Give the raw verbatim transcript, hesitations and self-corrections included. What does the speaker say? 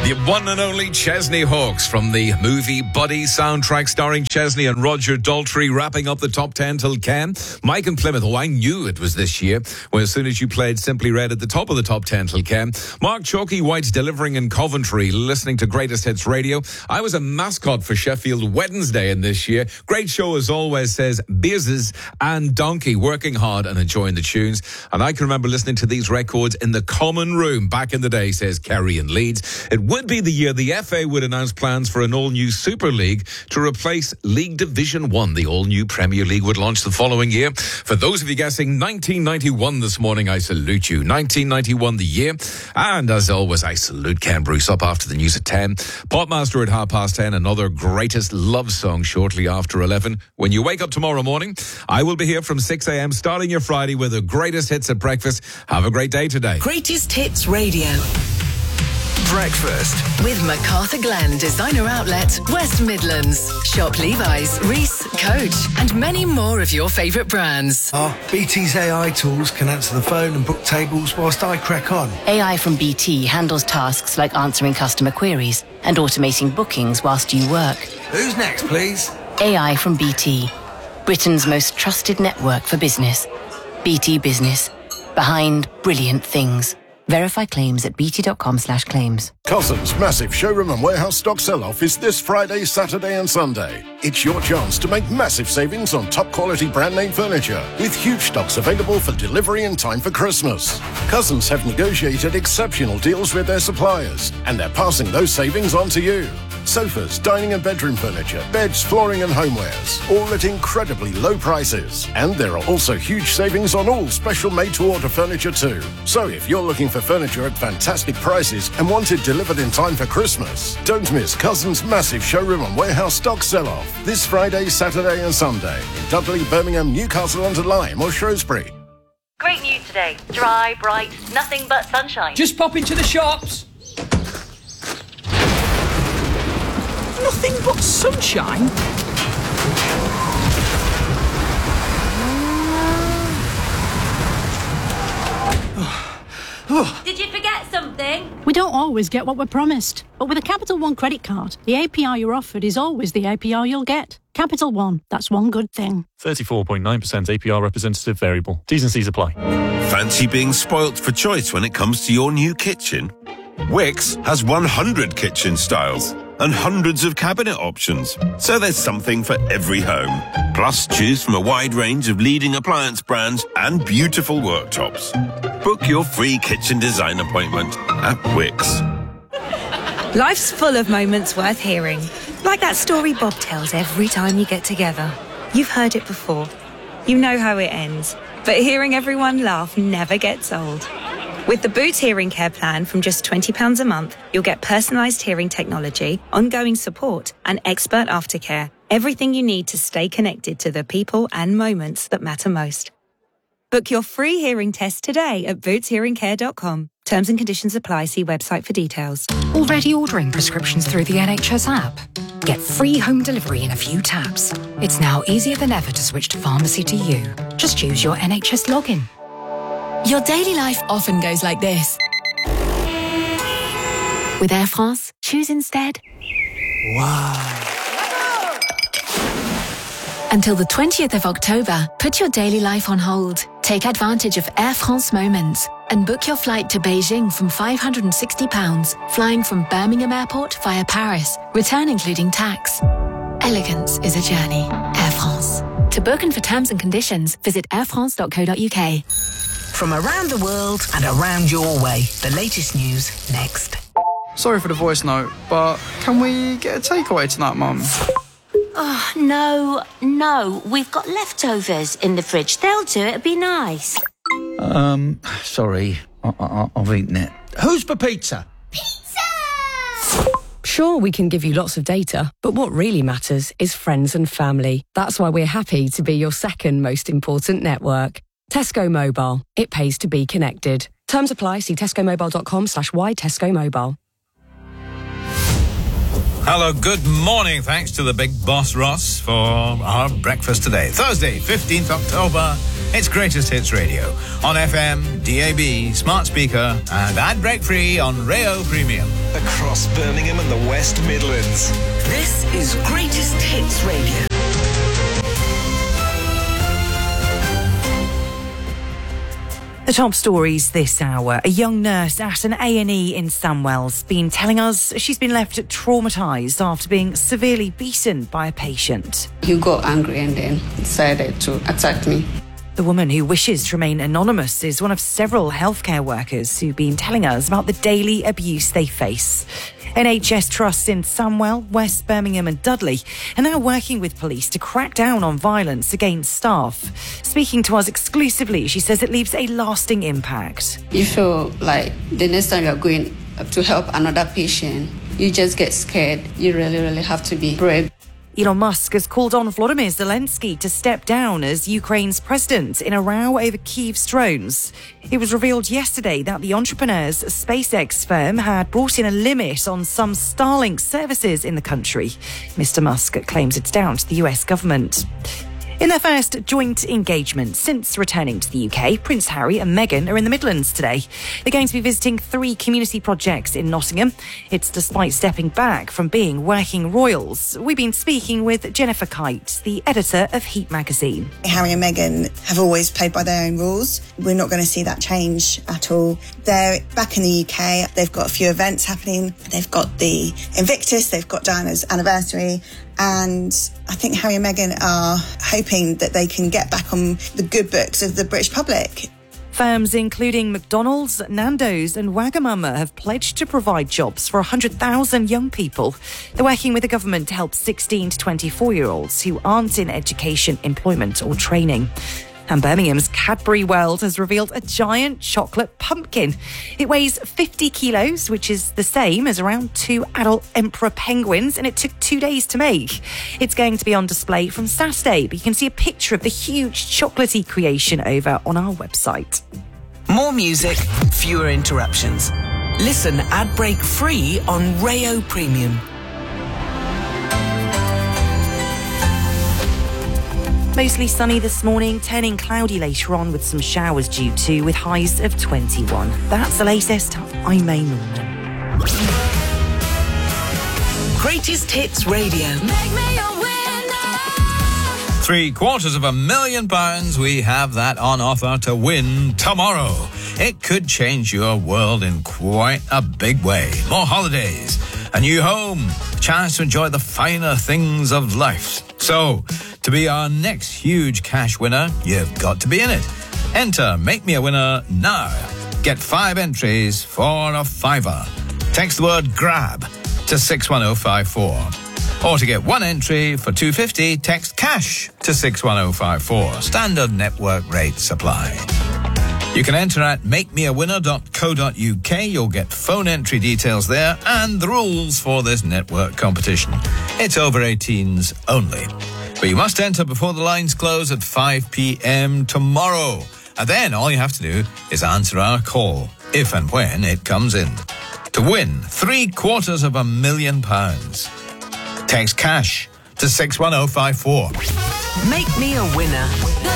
The one and only Chesney Hawkes from the movie Buddy soundtrack starring Chesney and Roger Daltrey, wrapping up the top ten till Ken. Mike and Plymouth, oh, I knew it was this year when as soon as you played Simply Red at the top of the top ten till Ken. Mark Chalky White delivering in Coventry, listening to Greatest Hits Radio. I was a mascot for Sheffield Wednesday in this year. Great show as always, says Beers and Donkey, working hard and enjoying the tunes. And I can remember listening to these records in the common room back in the day, says Kerry in Leeds. It would be the year the F A would announce plans for an all-new Super League to replace League Division One. The all-new Premier League would launch the following year. For those of you guessing nineteen ninety-one this morning, I salute you. nineteen ninety-one the year. And as always, I salute Ken Bruce up after the news at ten. Potmaster at half past ten. Another greatest love song shortly after eleven. When you wake up tomorrow morning, I will be here from six a.m. starting your Friday with the greatest hits at breakfast. Have a great day today. Greatest Hits Radio. Breakfast with MacArthur Glen Designer Outlet, West Midlands. Shop Levi's, Reese, Coach, and many more of your favourite brands. Our B T's A I tools can answer the phone and book tables whilst I crack on. A I from B T handles tasks like answering customer queries and automating bookings whilst you work. Who's next, please? A I from B T, Britain's most trusted network for business. B T Business. Behind brilliant things. Verify claims at bt.com slash claims. Cousins' massive showroom and warehouse stock sell-off is this Friday, Saturday and Sunday. It's your chance to make massive savings on top-quality brand-name furniture with huge stocks available for delivery in time for Christmas. Cousins have negotiated exceptional deals with their suppliers, and they're passing those savings on to you. Sofas, dining and bedroom furniture, beds, flooring and homewares, all at incredibly low prices. And there are also huge savings on all special made-to-order furniture too. So if you're looking for furniture at fantastic prices and want it delivered in time for Christmas, don't miss Cousins' massive showroom and warehouse stock sell-off this Friday, Saturday and Sunday in Dudley, Birmingham, Newcastle under Lyme or Shrewsbury. Great news today. Dry, bright, nothing but sunshine. Just pop into the shops. Nothing but sunshine? Did you forget something? We don't always get what we're promised. But with a Capital One credit card, the A P R you're offered is always the A P R you'll get. Capital One, that's one good thing. thirty-four point nine percent A P R representative variable. T's and C's apply. Fancy being spoilt for choice when it comes to your new kitchen? Wix has one hundred kitchen styles and hundreds of cabinet options. So there's something for every home. Plus, choose from a wide range of leading appliance brands and beautiful worktops. Book your free kitchen design appointment at Wix. Life's full of moments worth hearing. Like that story Bob tells every time you get together. You've heard it before. You know how it ends. But hearing everyone laugh never gets old. With the Boots Hearing Care plan from just twenty pounds a month, you'll get personalised hearing technology, ongoing support and expert aftercare. Everything you need to stay connected to the people and moments that matter most. Book your free hearing test today at boots hearing care dot com. Terms and conditions apply. See website for details. Already ordering prescriptions through the N H S app? Get free home delivery in a few taps. It's now easier than ever to switch to pharmacy to you. Just use your N H S login. Your daily life often goes like this. With Air France, choose instead. Wow. Until the twentieth of October, put your daily life on hold. Take advantage of Air France Moments and book your flight to Beijing from five hundred sixty pounds, flying from Birmingham Airport via Paris, return including tax. Elegance is a journey. Air France. To book and for terms and conditions, visit air france dot co dot uk. From around the world and around your way, the latest news next. Sorry for the voice note, but can we get a takeaway tonight, Mum? Oh, no, no. We've got leftovers in the fridge. They'll do it. It'd be nice. Um, sorry. I- I- I've eaten it. Who's for pizza? Sure, we can give you lots of data, but what really matters is friends and family. That's why we're happy to be your second most important network. Tesco Mobile. It pays to be connected. Terms apply. See tescomobile.com slash y Tesco Mobile. Hello, good morning. Thanks to the big boss Ross for our breakfast today. Thursday, fifteenth October. It's Greatest Hits Radio on F M, D A B, smart speaker, and ad break free on Rayo Premium. Across Birmingham and the West Midlands. This is Greatest Hits Radio. The top stories this hour. A young nurse at an A and E in Sandwell's been telling us she's been left traumatised after being severely beaten by a patient. He got angry and then decided to attack me. The woman, who wishes to remain anonymous, is one of several healthcare workers who've been telling us about the daily abuse they face. N H S trusts in Sandwell, West Birmingham and Dudley are now working with police to crack down on violence against staff. Speaking to us exclusively, she says it leaves a lasting impact. You feel like the next time you're going to help another patient, you just get scared. You really, really have to be brave. Elon Musk has called on Volodymyr Zelensky to step down as Ukraine's president in a row over Kyiv's drones. It was revealed yesterday that the entrepreneur's SpaceX firm had brought in a limit on some Starlink services in the country. Mister Musk claims it's down to the U S government. In their first joint engagement since returning to the U K, Prince Harry and Meghan are in the Midlands today. They're going to be visiting three community projects in Nottingham. It's despite stepping back from being working royals. We've been speaking with Jennifer Kite, the editor of Heat magazine. Harry and Meghan have always played by their own rules. We're not going to see that change at all. They're back in the U K. They've got a few events happening. They've got the Invictus, they've got Diana's anniversary. And I think Harry and Meghan are hoping that they can get back on the good books of the British public. Firms including McDonald's, Nando's and Wagamama have pledged to provide jobs for one hundred thousand young people. They're working with the government to help sixteen to twenty-four-year-olds who aren't in education, employment or training. And Birmingham's Cadbury World has revealed a giant chocolate pumpkin. It weighs fifty kilos, which is the same as around two adult emperor penguins, and it took two days to make. It's going to be on display from Saturday, but you can see a picture of the huge chocolatey creation over on our website. More music, fewer interruptions. Listen ad break free on Rayo Premium. Mostly sunny this morning, turning cloudy later on with some showers due to, with highs of twenty-one. That's the latest. I'm May Norman. Greatest Hits Radio. Make me a winner. Three quarters of a million pounds. We have that on offer to win tomorrow. It could change your world in quite a big way. More holidays, a new home, a chance to enjoy the finer things of life. So, to be our next huge cash winner, you've got to be in it. Enter Make Me a Winner now. Get five entries for a fiver. Text the word GRAB to six one oh five four. Or to get one entry for two pounds fifty, text CASH to six one oh five four. Standard network rates apply. You can enter at make me a winner dot co dot uk. You'll get phone entry details there and the rules for this network competition. It's over eighteens only. But you must enter before the lines close at five p.m. tomorrow. And then all you have to do is answer our call, if and when it comes in, to win three quarters of a million pounds. Text CASH to six one oh five four. Make me a winner.